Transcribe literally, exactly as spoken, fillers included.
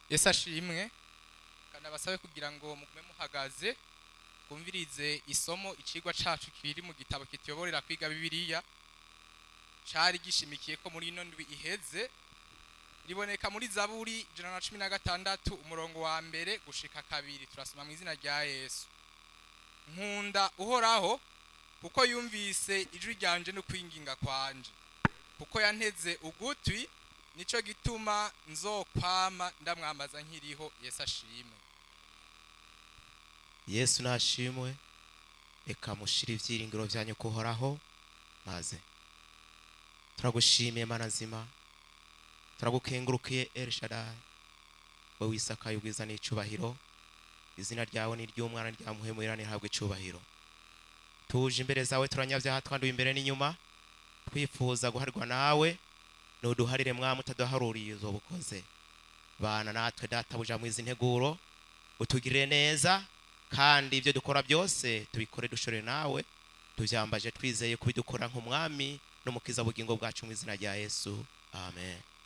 Yesu ashimwe kandi abasabe kugira ngo mugume muhagaze twumvirize isomo icigwa cacu kiri mu gitabo kituyoborera kwiga Bibiliya cari gishimikiye ko muri ino ndwi iheze riboneka muri Zaburi ijana na cumi na gatandatu umurongo wa mbere gushika kabiri. Turasoma mu izina rya Yesu. Nkunda Uhoraho kuko yumvise ijwi ryanje no kwinginga kwanje, kuko yanteze ugutwi, nico gituma nzokwama ndamwamaza nkiriho. Yesu ashimwe. Yesu nashimwe. Eka mushira ivyiringiro vyanyu kuhoraho maze turagushimiye Mana nzima, turagukengurukiye El Shaddai, wewe wisakaye ubwiza n'icubahiro. Izina ryawe ni ry'umwana rya muhemurira nihabwe icubahiro. Tuje imbere zawe turanyavyaha twanduye imbere n'inyuma, twifuza guharirwa nawe, nuduharire mwami utaduharuriye uzobukoze. Bana natwe databuja mu izi nteguro, utugirire neza kandi ibyo dukora byose tubikore dushore nawe, tuvyambaje twizeye kubidukora nk'umwami n'umukiza bugingo bwacu mu izina rya Yesu. Amen.